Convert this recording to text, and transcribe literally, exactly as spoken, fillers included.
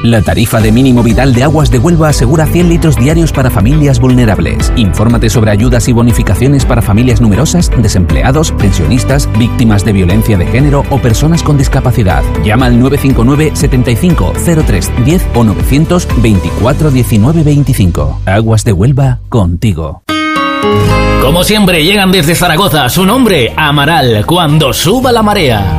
La tarifa de mínimo vital de Aguas de Huelva asegura cien litros diarios para familias vulnerables. Infórmate sobre ayudas y bonificaciones para familias numerosas, desempleados, pensionistas, víctimas de violencia de género o personas con discapacidad. Llama al nueve cinco nueve, setenta y cinco, cero tres, diez o novecientos veinticuatro diecinueve veinticinco. Aguas de Huelva, contigo. Como siempre, llegan desde Zaragoza. Su nombre, Amaral, cuando suba la marea.